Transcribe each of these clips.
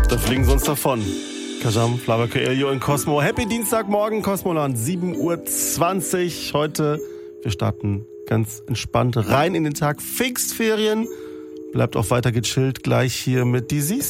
Da fliegen sie uns davon. Kajam, Flavia Coelho in Cosmo. Happy Dienstagmorgen, Cosmoland, 7:20 Uhr. Heute, wir starten ganz entspannt rein in den Tag. Pfingstferien. Bleibt auch weiter gechillt. Gleich hier mit Dizis.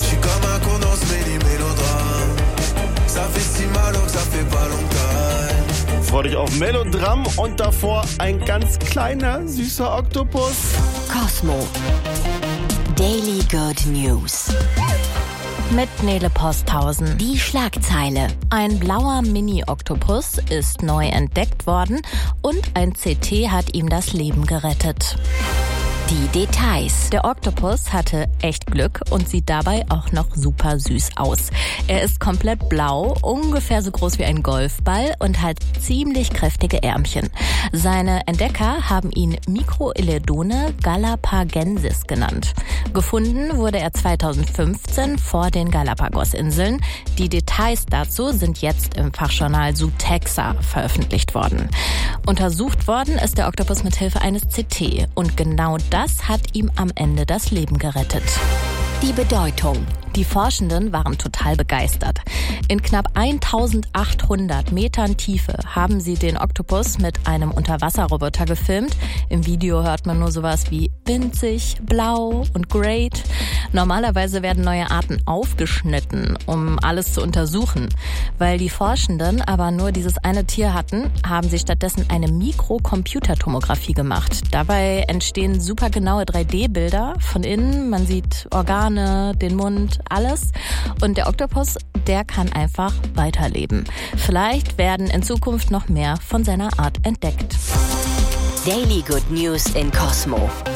Freu dich auf Melodram und davor ein ganz kleiner, süßer Oktopus. Cosmo. Daily Good News. Mit Nele Posthausen. Die Schlagzeile. Ein blauer Mini-Oktopus ist neu entdeckt worden und ein CT hat ihm das Leben gerettet. Die Details. Der Oktopus hatte echt Glück und sieht dabei auch noch super süß aus. Er ist komplett blau, ungefähr so groß wie ein Golfball und hat ziemlich kräftige Ärmchen. Seine Entdecker haben ihn Microeledone galapagensis genannt. Gefunden wurde er 2015 vor den Galapagos-Inseln. Die Details dazu sind jetzt im Fachjournal Zootaxa veröffentlicht worden. Untersucht worden ist der Oktopus mit Hilfe eines CT und genau das hat ihm am Ende das Leben gerettet. Die Bedeutung. Die Forschenden waren total begeistert. In knapp 1800 Metern Tiefe haben sie den Oktopus mit einem Unterwasserroboter gefilmt. Im Video hört man nur sowas wie winzig, blau und great. Normalerweise werden neue Arten aufgeschnitten, um alles zu untersuchen. Weil die Forschenden aber nur dieses eine Tier hatten, haben sie stattdessen eine Mikrocomputertomographie gemacht. Dabei entstehen supergenaue 3D-Bilder von innen. Man sieht Organe, den Mund, alles. Und der Oktopus, der kann einfach weiterleben. Vielleicht werden in Zukunft noch mehr von seiner Art entdeckt. Daily Good News in Cosmo.